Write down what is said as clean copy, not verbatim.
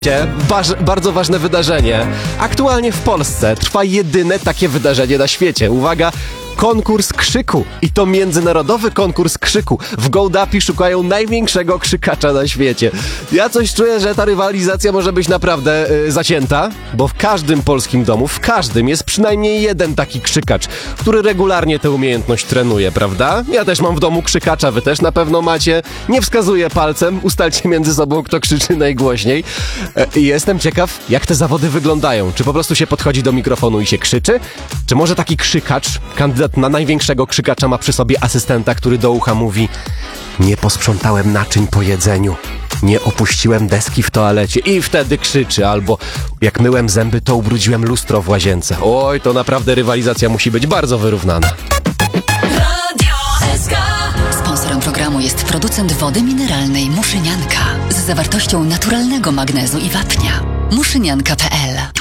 Bardzo ważne wydarzenie. Aktualnie w Polsce trwa jedyne takie wydarzenie na świecie. Uwaga, konkurs krzyku. I to międzynarodowy konkurs krzyku. W Gołdapi szukają największego krzykacza na świecie. Ja coś czuję, że ta rywalizacja może być naprawdę zacięta, bo w każdym polskim domu, w każdym jest przynajmniej jeden taki krzykacz, który regularnie tę umiejętność trenuje, prawda? Ja też mam w domu krzykacza, wy też na pewno macie. Nie wskazuję palcem, ustalcie między sobą, kto krzyczy najgłośniej. Jestem ciekaw, jak te zawody wyglądają. Czy po prostu się podchodzi do mikrofonu i się krzyczy? Czy może taki krzykacz, kandydat na największego krzykacza, ma przy sobie asystenta, który do ucha mówi: nie posprzątałem naczyń po jedzeniu, nie opuściłem deski w toalecie, i wtedy krzyczy, albo jak myłem zęby, to ubrudziłem lustro w łazience. Oj, to naprawdę rywalizacja musi być bardzo wyrównana. Sponsorem programu jest producent wody mineralnej Muszynianka z zawartością naturalnego magnezu i wapnia. Muszynianka.pl